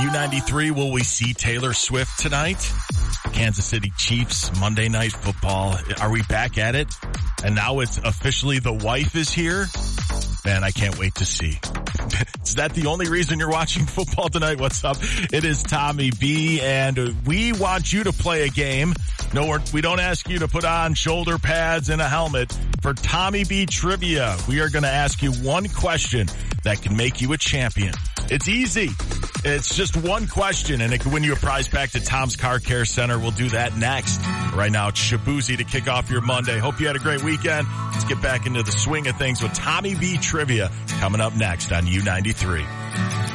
U93, will we see Taylor Swift tonight? Kansas City Chiefs, Monday Night Football. Are we back at it? And now it's officially the wife is here? Man, I can't wait to see. Is that the only reason you're watching football tonight? What's up? It is Tommy B, and we want you to play a game. No, we don't ask you to put on shoulder pads and a helmet. For Tommy B Trivia, we are going to ask you one question that can make you a champion. It's easy. It's just one question, and it can win you a prize back to Tom's Car Care Center. We'll do that next. Right now, it's Shabuzi to kick off your Monday. Hope you had a great weekend. Let's get back into the swing of things with Tommy B Trivia coming up next on U93.